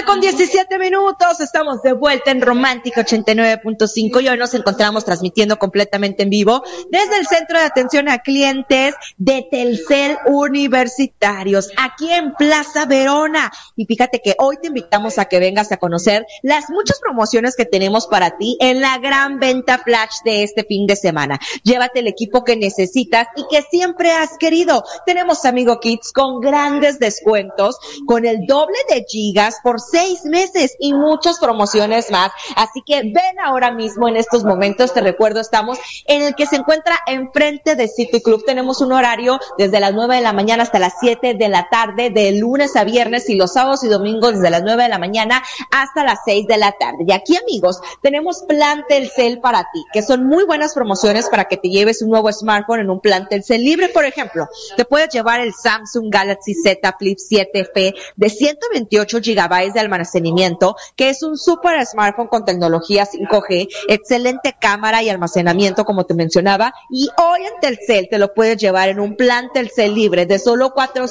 9:17. Estamos de vuelta en Romántica 89.5 y hoy nos encontramos transmitiendo completamente en vivo desde el Centro de Atención a Clientes de Telcel Universitarios, aquí en Plaza Verona. Y fíjate que hoy te invitamos a que vengas a conocer las muchas promociones que tenemos para ti en la gran venta flash de este fin de semana. Llévate el equipo que necesitas y que siempre has querido. Tenemos Amigo Kids con grandes descuentos, con el doble de gigas por 6 meses y muchas promociones más. Así que ven ahora mismo en estos momentos. Te recuerdo, estamos en el que se encuentra enfrente de City Club. Tenemos un horario desde las 9 de la mañana hasta las 7 de la tarde, de lunes a viernes, y los sábados y domingos desde las 9 de la mañana hasta las 6 de la tarde. Y aquí, amigos, tenemos plan Telcel para ti, que son muy buenas promociones para que te lleves un nuevo smartphone en un plan Telcel libre. Por ejemplo, te puedes llevar el Samsung Galaxy Z Flip 7F de 128 GB de almacenamiento, que es un super smartphone con tecnología 5G, excelente cámara y almacenamiento, como te mencionaba, y hoy en Telcel te lo puedes llevar en un plan Telcel libre de solo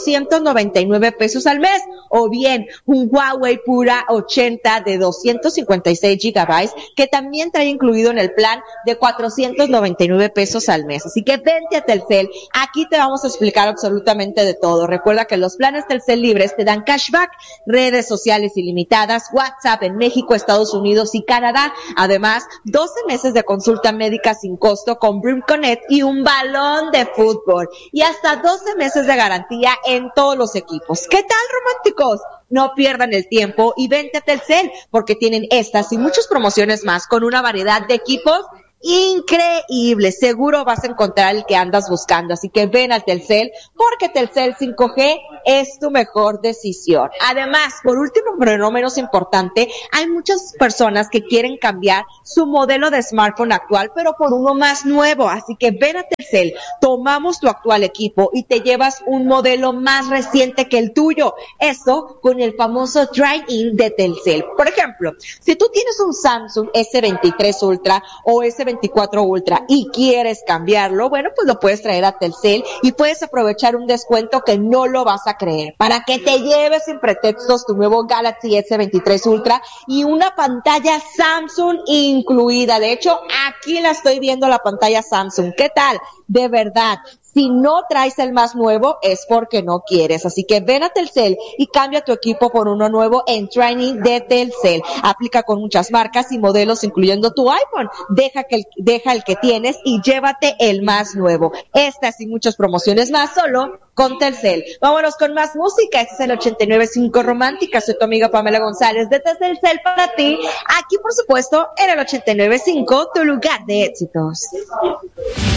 499 pesos al mes, o bien un Huawei Pura 80 de 256 GB, que también trae incluido en el plan de 499 pesos al mes. Así que vente a Telcel, aquí te vamos a explicar absolutamente de todo. Recuerda que los planes Telcel libres te dan cashback, redes sociales ilimitadas, WhatsApp en México, Estados Unidos y Canadá. Además, 12 meses de consulta médica sin costo con Brim Connect y un balón de fútbol. Y hasta 12 meses de garantía en todos los equipos. ¿Qué tal, románticos? No pierdan el tiempo y vente a Telcel, porque tienen estas y muchas promociones más con una variedad de equipos increíble. Seguro vas a encontrar el que andas buscando. Así que ven al Telcel, porque Telcel 5G es tu mejor decisión. Además, por último, pero no menos importante, hay muchas personas que quieren cambiar su modelo de smartphone actual, pero por uno más nuevo. Así que ven a Telcel, tomamos tu actual equipo y te llevas un modelo más reciente que el tuyo. Eso con el famoso Trade-in de Telcel. Por ejemplo, si tú tienes un Samsung S23 Ultra o S24 Ultra y quieres cambiarlo, bueno, pues lo puedes traer a Telcel y puedes aprovechar un descuento que no lo vas a creer, para que te lleves sin pretextos tu nuevo Galaxy S23 Ultra y una pantalla Samsung incluida. De hecho, aquí la estoy viendo, la pantalla Samsung. ¿Qué tal? De verdad, si no traes el más nuevo es porque no quieres. Así que ven a Telcel y cambia tu equipo por uno nuevo en Training de Telcel. Aplica con muchas marcas y modelos, incluyendo tu iPhone. Deja el que tienes y llévate el más nuevo. Estas y muchas promociones más solo con Telcel. Vámonos con más música. Este es el 89.5 Romántica. Soy tu amiga Pamela González de Telcel para ti. Aquí, por supuesto, en el 89.5, tu lugar de éxitos.